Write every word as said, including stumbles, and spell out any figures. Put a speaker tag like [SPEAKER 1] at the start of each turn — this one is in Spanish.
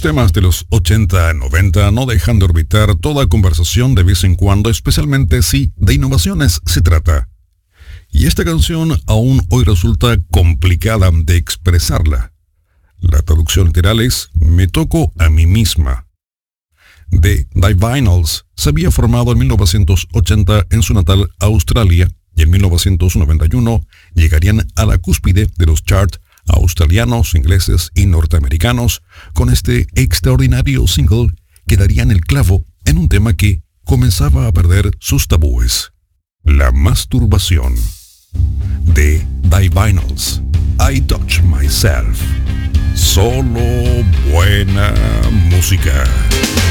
[SPEAKER 1] temas de los ochenta, noventa no dejan de orbitar toda conversación de vez en cuando, especialmente si de innovaciones se trata. Y esta canción aún hoy resulta complicada de expresarla. La traducción literal es "Me toco a mí misma". The Divinyls se había formado en mil novecientos ochenta en su natal Australia y en mil novecientos noventa y uno llegarían a la cúspide de los charts australianos, ingleses y norteamericanos con este extraordinario single que darían el clavo en un tema que comenzaba a perder sus tabúes: la masturbación. De Divinyls, I Touch Myself. Solo buena música.